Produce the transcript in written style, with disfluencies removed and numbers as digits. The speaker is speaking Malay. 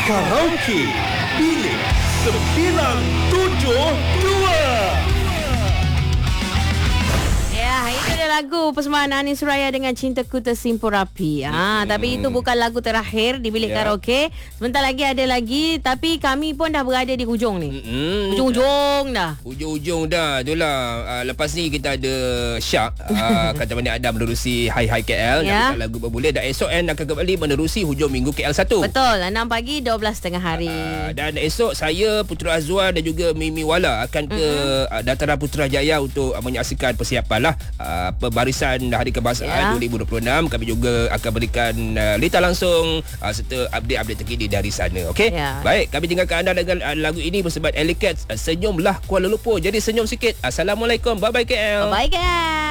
Karaoke Bilik 972. Itu dia lagu persembahan Ani Suraya dengan Cintaku Tersimpul Rapi. Tapi itu bukan lagu terakhir di bilik karaoke. Sebentar lagi ada lagi, tapi kami pun dah berada di hujung ni. Hujung-hujung dah. Hujung-hujung dah. Itulah. Lepas ni kita ada Syak kata Bani Adam menerusi Hai Hai KL nak lagu bermula, dan esok akan kembali menerusi hujung minggu KL 1. Betul. 6 pagi 12.30 hari. Dan esok saya, Putra Azwan dan juga Mimi Wala akan ke Dataran Putrajaya untuk menyaksikan persiapan lah pembarisan Hari Kebangsaan 2026. Kami juga akan berikan lita langsung serta update-update terkini dari sana. Okey? Baik, kami tinggalkan anda dengan lagu ini bersama Ellie Cat, Senyumlah Kuala Lumpur. Jadi senyum sikit. Assalamualaikum. Bye bye KL. Bye KL.